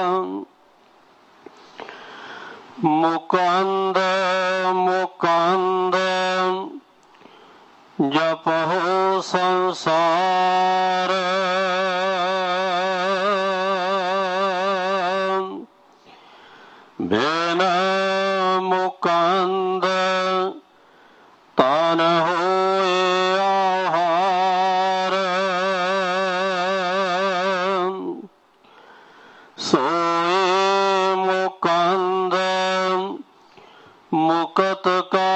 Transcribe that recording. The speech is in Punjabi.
ਮੁਕੰਦ ਮੁਕੰਦ ਜਪਹੁ ਸੰਸਾਰ। ਬਿਨ ਮੁਕੰਦ ਤਨ ਹੋਏ ਆਹਾਰ। ਸੋਏ ਮੁਕੰਦ ਮੁਕਤ ਕਾ